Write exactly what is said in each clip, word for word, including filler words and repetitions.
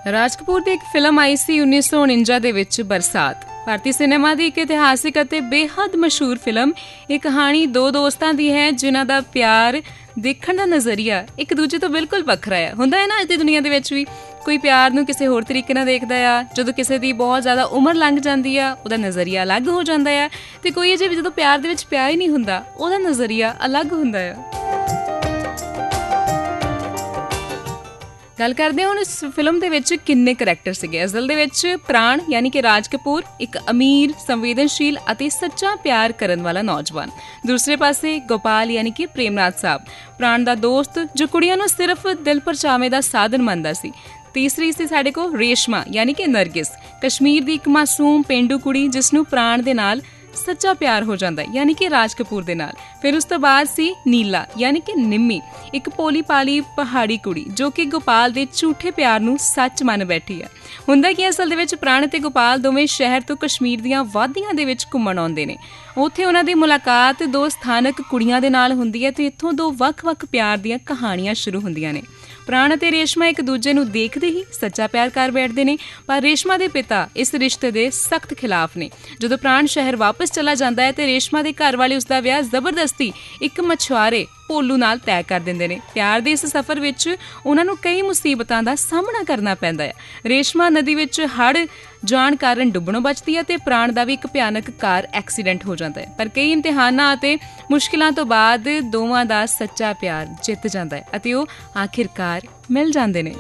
ਰਾਜ ਕਪੂਰ ਦੀ ਇੱਕ ਫਿਲਮ ਆਈ ਸੀ ਉੱਨੀ ਸੌ ਉਣੰਜਾ ਦੇ ਵਿੱਚ ਬਰਸਾਤ। ਭਾਰਤੀ ਸਿਨੇਮਾ ਦੀ ਇੱਕ ਇਤਿਹਾਸਿਕ ਅਤੇ ਬੇਹੱਦ ਮਸ਼ਹੂਰ ਫਿਲਮ। ਇਹ ਕਹਾਣੀ ਦੋ ਦੋਸਤਾਂ ਦੀ ਹੈ ਜਿਨ੍ਹਾਂ ਦਾ ਪਿਆਰ ਦੇਖਣ ਦਾ ਨਜ਼ਰੀਆ ਇੱਕ ਦੂਜੇ ਤੋਂ ਬਿਲਕੁਲ ਵੱਖਰਾ ਹੈ। ਹੁੰਦਾ ਹੈ ਨਾ ਅੱਜ ਦੀ ਦੁਨੀਆ ਦੇ ਵਿੱਚ ਵੀ ਕੋਈ ਪਿਆਰ ਨੂੰ ਕਿਸੇ ਹੋਰ ਤਰੀਕੇ ਨਾਲ ਦੇਖਦਾ ਆ। ਜਦੋਂ ਕਿਸੇ ਦੀ ਬਹੁਤ ਜ਼ਿਆਦਾ ਉਮਰ ਲੰਘ ਜਾਂਦੀ ਆ ਉਹਦਾ ਨਜ਼ਰੀਆ ਅਲੱਗ ਹੋ ਜਾਂਦਾ ਆ, ਤੇ ਕੋਈ ਅਜੇ ਵੀ ਜਦੋਂ ਪਿਆਰ ਦੇ ਵਿੱਚ ਪਿਆਰ ਹੀ ਨਹੀਂ ਹੁੰਦਾ ਉਹਦਾ ਨਜ਼ਰੀਆ ਅਲੱਗ ਹੁੰਦਾ ਆ। ਗੱਲ ਕਰਦੇ ਹਾਂ ਹੁਣ ਇਸ ਫਿਲਮ ਦੇ ਵਿੱਚ ਕਿੰਨੇ ਕਰੈਕਟਰ ਸੀਗੇ। ਅਸਲ ਦੇ ਵਿੱਚ ਪ੍ਰਾਣ ਯਾਨੀ ਕਿ ਰਾਜ ਕਪੂਰ ਇੱਕ ਅਮੀਰ, ਸੰਵੇਦਨਸ਼ੀਲ ਅਤੇ ਸੱਚਾ ਪਿਆਰ ਕਰਨ ਵਾਲਾ ਨੌਜਵਾਨ। ਦੂਸਰੇ ਪਾਸੇ ਗੋਪਾਲ ਯਾਨੀ ਕਿ ਪ੍ਰੇਮਨਾਥ ਸਾਹਿਬ, ਪ੍ਰਾਣ ਦਾ ਦੋਸਤ ਜੋ ਕੁੜੀਆਂ ਨੂੰ ਸਿਰਫ ਦਿਲ ਪਰਚਾਵੇ ਦਾ ਸਾਧਨ ਮੰਨਦਾ ਸੀ। ਤੀਸਰੀ ਸੀ ਸਾਡੇ ਕੋਲ ਰੇਸ਼ਮਾ ਯਾਨੀ ਕਿ ਨਰਗਿਸ, ਕਸ਼ਮੀਰ ਦੀ ਇੱਕ ਮਾਸੂਮ ਪੇਂਡੂ ਕੁੜੀ ਜਿਸ ਨੂੰ ਪ੍ਰਾਣ ਦੇ ਨਾਲ ਸੱਚਾ ਪਿਆਰ ਹੋ ਜਾਂਦਾ ਯਾਨੀ ਕਿ ਰਾਜ ਕਪੂਰ ਦੇ ਨਾਲ। ਫਿਰ ਉਸ ਤੋਂ ਬਾਅਦ ਸੀ ਨੀਲਾ ਯਾਨੀ ਕਿ ਨਿੰਮੀ, ਇੱਕ ਭੋਲੀ ਭਾਲੀ ਪਹਾੜੀ ਕੁੜੀ ਜੋ ਕਿ ਗੋਪਾਲ ਦੇ ਝੂਠੇ ਪਿਆਰ ਨੂੰ ਸੱਚ ਮੰਨ ਬੈਠੀ ਹੈ। ਹੁੰਦਾ ਕਿ ਅਸਲ ਦੇ ਵਿੱਚ ਪ੍ਰਾਣ ਅਤੇ ਗੋਪਾਲ ਦੋਵੇਂ ਸ਼ਹਿਰ ਤੋਂ ਕਸ਼ਮੀਰ ਦੀਆਂ ਵਾਦੀਆਂ ਦੇ ਵਿੱਚ ਘੁੰਮਣ ਆਉਂਦੇ ਨੇ। ਉੱਥੇ ਉਹਨਾਂ ਦੀ ਮੁਲਾਕਾਤ ਦੋ ਸਥਾਨਕ ਕੁੜੀਆਂ ਦੇ ਨਾਲ ਹੁੰਦੀ ਹੈ ਤੇ ਇੱਥੋਂ ਦੋ ਵੱਖ-ਵੱਖ ਪਿਆਰ ਦੀਆਂ ਕਹਾਣੀਆਂ ਸ਼ੁਰੂ ਹੁੰਦੀਆਂ ਨੇ। ਪ੍ਰਾਣ ਅਤੇ ਰੇਸ਼ਮਾ ਇੱਕ ਦੂਜੇ ਨੂੰ ਦੇਖਦੇ ਹੀ ਸੱਚਾ ਪਿਆਰ ਕਰ ਬੈਠਦੇ ਨੇ, ਪਰ ਰੇਸ਼ਮਾ ਦੇ ਪਿਤਾ ਇਸ ਰਿਸ਼ਤੇ ਦੇ ਸਖਤ ਖਿਲਾਫ ਨੇ। ਜਦੋਂ ਪ੍ਰਾਣ ਸ਼ਹਿਰ ਵਾਪਸ ਚਲਾ ਜਾਂਦਾ ਹੈ ਤੇ ਰੇਸ਼ਮਾ ਦੇ ਘਰ ਵਾਲੇ ਉਸਦਾ ਵਿਆਹ ਜ਼ਬਰਦਸਤੀ ਇੱਕ ਮਛੁਆਰੇ ਭੋਲੂ ਨਾਲ ਤੈਅ ਕਰ ਦਿੰਦੇ ਨੇ। ਪਿਆਰ ਦੇ ਇਸ ਸਫ਼ਰ ਵਿੱਚ ਉਹਨਾਂ ਨੂੰ ਕਈ ਮੁਸੀਬਤਾਂ ਦਾ ਸਾਹਮਣਾ ਕਰਨਾ ਪੈਂਦਾ ਹੈ। ਰੇਸ਼ਮਾ ਨਦੀ ਵਿੱਚ ਹੜ੍ਹ ਜਾਣ ਕਾਰਨ ਡੁੱਬਣੋਂ ਬਚਦੀ ਹੈ ਤੇ ਪ੍ਰਾਣ ਦਾ ਵੀ ਇੱਕ ਭਿਆਨਕ ਕਾਰ ਐਕਸੀਡੈਂਟ ਹੋ ਜਾਂਦਾ ਹੈ। ਪਰ ਕਈ ਇਮਤਿਹਾਨਾਂ ਅਤੇ ਮੁਸ਼ਕਿਲਾਂ ਤੋਂ ਬਾਅਦ ਦੋਵਾਂ ਦਾ ਸੱਚਾ ਪਿਆਰ ਜਿੱਤ ਜਾਂਦਾ ਹੈ ਅਤੇ ਉਹ ਆਖਿਰਕਾਰ ਮਿਲ ਜਾਂਦੇ ਨੇ।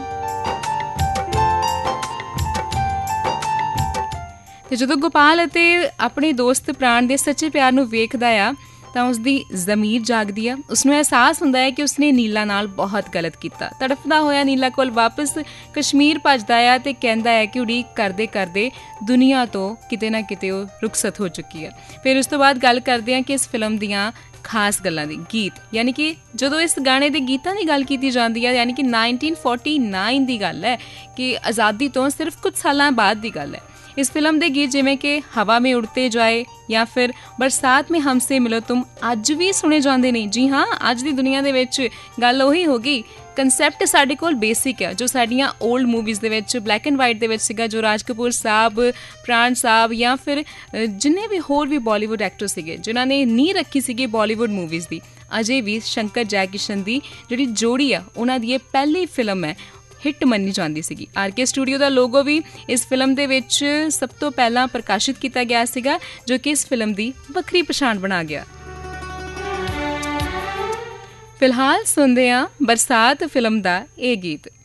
ਤੇ ਜਦੋਂ ਗੋਪਾਲ ਅਤੇ ਆਪਣੇ ਦੋਸਤ ਪ੍ਰਾਣ ਦੇ ਸੱਚੇ ਪਿਆਰ ਨੂੰ ਵੇਖਦਾ ਆ ਤਾਂ ਉਸਦੀ ਜ਼ਮੀਰ ਜਾਗਦੀ ਆ। ਉਸਨੂੰ ਅਹਿਸਾਸ ਹੁੰਦਾ ਹੈ ਕਿ ਉਸਨੇ ਨੀਲਾ ਨਾਲ ਬਹੁਤ ਗਲਤ ਕੀਤਾ। ਤੜਫਦਾ ਹੋਇਆ ਨੀਲਾ ਕੋਲ ਵਾਪਸ ਕਸ਼ਮੀਰ ਭੱਜਦਾ ਆ ਤੇ ਕਹਿੰਦਾ ਹੈ ਕਿ ਉਡੀਕ ਕਰਦੇ ਕਰਦੇ ਦੁਨੀਆ ਤੋਂ ਕਿਤੇ ਨਾ ਕਿਤੇ ਉਹ ਰੁਖਸਤ ਹੋ ਚੁੱਕੀ ਹੈ। ਫਿਰ ਉਸ ਤੋਂ ਬਾਅਦ ਗੱਲ ਕਰਦੇ ਹਾਂ ਕਿ ਇਸ ਫਿਲਮ ਦੀਆਂ ਖਾਸ ਗੱਲਾਂ ਦੀ। ਗੀਤ ਯਾਨੀ ਕਿ ਜਦੋਂ ਇਸ ਗਾਣੇ ਦੇ ਗੀਤਾਂ ਦੀ ਗੱਲ ਕੀਤੀ ਜਾਂਦੀ ਹੈ ਯਾਨੀ ਕਿ ਨਾਈਨਟੀਨ ਫੋਰਟੀ ਨਾਈਨ ਦੀ ਗੱਲ ਹੈ ਕਿ ਆਜ਼ਾਦੀ ਤੋਂ ਸਿਰਫ ਕੁਝ ਸਾਲਾਂ ਬਾਅਦ ਦੀ ਗੱਲ ਹੈ। ਇਸ ਫਿਲਮ ਦੇ ਗੀਤ ਜਿਵੇਂ ਕਿ ਹਵਾ ਮੇਂ ਉੜਤੇ ਜਾਏ ਜਾਂ ਫਿਰ ਬਰਸਾਤ ਮੇਂ ਹਮਸੇ ਮਿਲੋ ਤੁਮ ਅੱਜ ਵੀ ਸੁਣੇ ਜਾਂਦੇ ਨੇ। ਜੀ ਹਾਂ, ਅੱਜ ਦੀ ਦੁਨੀਆ ਦੇ ਵਿੱਚ ਗੱਲ ਉਹੀ ਹੋ ਗਈ। ਕੰਸੈਪਟ ਸਾਡੇ ਕੋਲ ਬੇਸਿਕ ਆ ਜੋ ਸਾਡੀਆਂ ਓਲਡ ਮੂਵੀਜ਼ ਦੇ ਵਿੱਚ ਬਲੈਕ ਐਂਡ ਵਾਈਟ ਦੇ ਵਿੱਚ ਸੀਗਾ, ਜੋ ਰਾਜ ਕਪੂਰ ਸਾਹਿਬ, ਪ੍ਰਾਣ ਸਾਹਿਬ ਜਾਂ ਫਿਰ ਜਿੰਨੇ ਵੀ ਹੋਰ ਵੀ ਬਾਲੀਵੁੱਡ ਐਕਟਰ ਸੀਗੇ ਜਿਨ੍ਹਾਂ ਨੇ ਨੀਂਹ ਰੱਖੀ ਸੀਗੀ ਬਾਲੀਵੁੱਡ ਮੂਵੀਜ਼ ਦੀ। ਅਜੇ ਵੀ ਸ਼ੰਕਰ ਜੈ ਕਿਸ਼ਨ ਦੀ ਜਿਹੜੀ ਜੋੜੀ ਆ ਉਹਨਾਂ ਦੀ ਇਹ ਪਹਿਲੀ ਫਿਲਮ ਹੈ, ਹਿੱਟ ਮੰਨੀ ਜਾਂਦੀ ਸੀਗੀ। ਆਰ ਕੇ ਸਟੂਡੀਓ ਦਾ ਲੋਗੋ ਵੀ ਇਸ ਫਿਲਮ ਦੇ ਵਿੱਚ ਸਭ ਤੋਂ ਪਹਿਲਾਂ ਪ੍ਰਕਾਸ਼ਿਤ ਕੀਤਾ ਗਿਆ ਸੀਗਾ ਜੋ ਕਿ ਇਸ ਫਿਲਮ ਦੀ ਵੱਖਰੀ ਪਛਾਣ ਬਣਾ ਗਿਆ। ਫਿਲਹਾਲ ਸੁਣਦੇ ਹਾਂ ਬਰਸਾਤ ਫਿਲਮ ਦਾ ਇਹ ਗੀਤ।